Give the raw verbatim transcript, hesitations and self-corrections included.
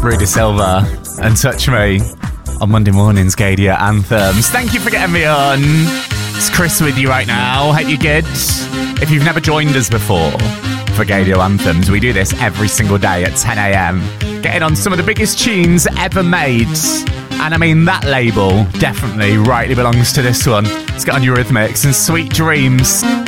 Rudy Silva and Touch Me on Monday morning's Gadia Anthems. Thank you for getting me on. It's Chris with you right now. Hope you're good. If you've never joined us before for Gadia Anthems, we do this every single day at ten a.m. Getting on some of the biggest tunes ever made. And I mean, that label definitely rightly belongs to this one. Let's get on Eurythmics and Sweet Dreams.